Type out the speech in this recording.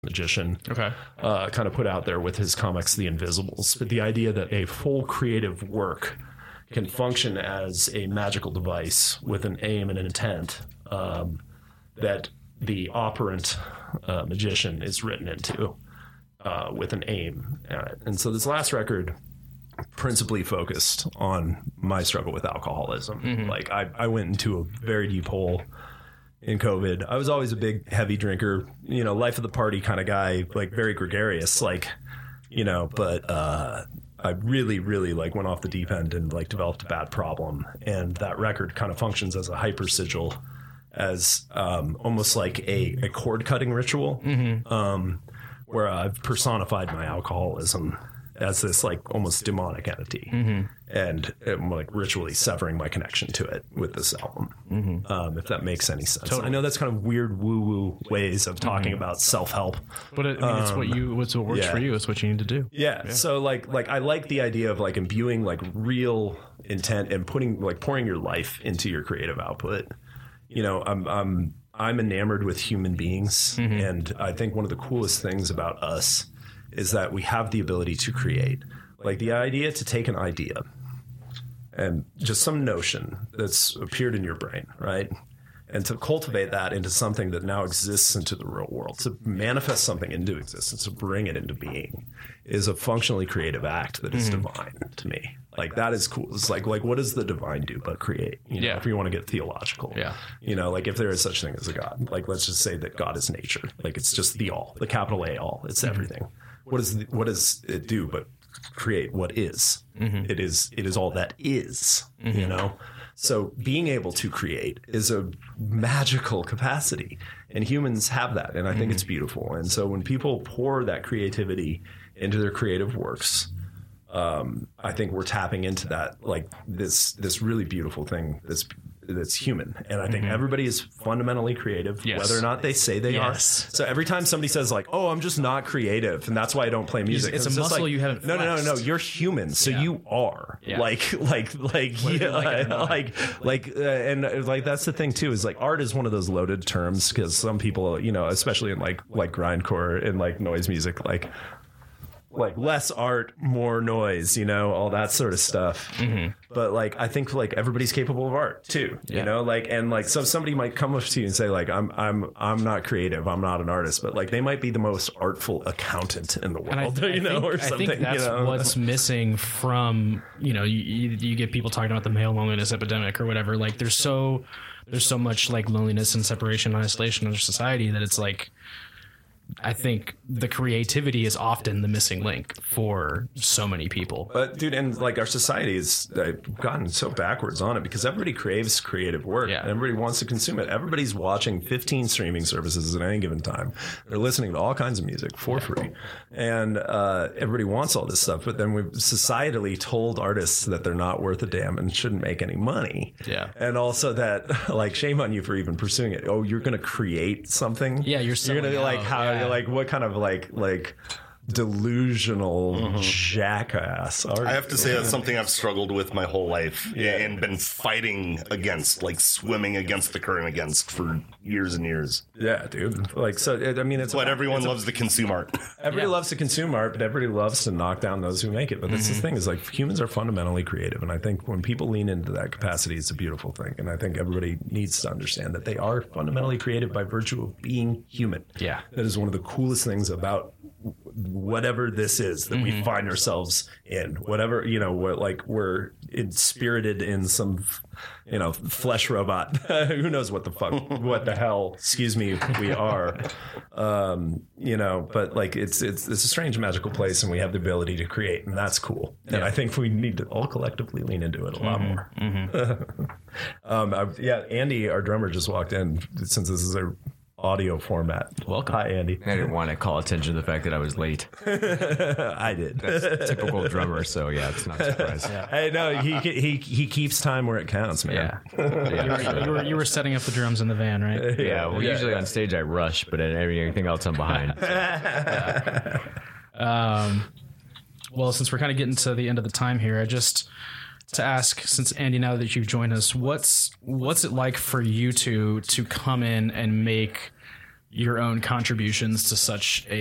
magician, Okay. kind of put out there with his comics, The Invisibles. But the idea that a full creative work can function as a magical device with an aim and an intent that the operant magician is written into with an aim. And so this last record principally focused on my struggle with alcoholism. Like I went into a very deep hole in COVID. I was always a big heavy drinker, you know, life of the party kind of guy, like very gregarious, like, you know, but I really, really like went off the deep end and like developed a bad problem. And that record kind of functions as a hyper sigil, as almost like a cord cutting ritual, where I've personified my alcoholism as this like almost demonic entity, and I'm like ritually severing my connection to it with this album. If that makes any sense. Totally. I know that's kind of weird woo-woo ways of talking about self-help, but I mean, it's what works for you. It's what you need to do. Yeah. So like I like the idea of like imbuing like real intent and pouring your life into your creative output. You know, I'm enamored with human beings, and I think one of the coolest things about us is that we have the ability to create. Like the idea to take an idea and just some notion that's appeared in your brain, right? And to cultivate that into something that now exists into the real world, to manifest something into existence, to bring it into being, is a functionally creative act that is divine to me. Like that is cool. It's like what does the divine do but create? You know, if you want to get theological. Yeah. You know, like if there is such thing as a God, like let's just say that God is nature. Like it's just the all, the capital A all. It's everything. What does it do but create what is? It is all that is, you know? So being able to create is a magical capacity, and humans have that. And I think it's beautiful. And so when people pour that creativity into their creative works, I think we're tapping into that, like this really beautiful thing that's human. And I think everybody is fundamentally creative, whether or not they say they are. So every time somebody says like, oh, I'm just not creative and that's why I don't play music. It's a muscle you haven't flexed. No. You're human. So you are like, and like, that's the thing too, is like art is one of those loaded terms because some people, you know, especially in like grindcore and like noise music, like less art, more noise, you know, all that sort of stuff. But like, I think like everybody's capable of art too, you know, like, and like, so somebody might come up to you and say like, I'm not creative. I'm not an artist, but like they might be the most artful accountant in the world, or something. I think that's what's missing from, you know, you get people talking about the male loneliness epidemic or whatever. Like there's so much like loneliness and separation and isolation in our society that it's like, I think the creativity is often the missing link for so many people. But dude, and like our society has gotten so backwards on it because everybody craves creative work. And everybody wants to consume it. Everybody's watching 15 streaming services at any given time. They're listening to all kinds of music for free. And everybody wants all this stuff. But then we've societally told artists that they're not worth a damn and shouldn't make any money. And also that like shame on you for even pursuing it. Oh, you're going to create something? You're going to be like, how? Like what kind of like delusional jackass are you? I have to say that's something I've struggled with my whole life and been fighting against, like swimming against the current against for years and years. Yeah, dude. Like, so I mean, it's but everyone loves to consume art. Everybody loves to consume art, but everybody loves to knock down those who make it. But that's the thing, is like humans are fundamentally creative, and I think when people lean into that capacity, it's a beautiful thing. And I think everybody needs to understand that they are fundamentally creative by virtue of being human. That is one of the coolest things about whatever this is that we find ourselves in, whatever, you know, we're spirited in some, you know, flesh robot. Who knows what the hell, excuse me, we are, you know, but like it's a strange magical place, and we have the ability to create, and that's cool. And I think we need to all collectively lean into it a lot more. Andy, our drummer, just walked in since this is a audio format. Welcome. Hi, Andy. I didn't want to call attention to the fact that I was late. I did. That's typical drummer, so yeah, it's not a surprise. Hey, no, he keeps time where it counts, man. You were setting up the drums in the van, right? Well, usually on stage I rush, but at everything else I'm behind. Well, since we're kind of getting to the end of the time here, I just to ask, since Andy, now that you've joined us, what's it like for you to come in and make your own contributions to such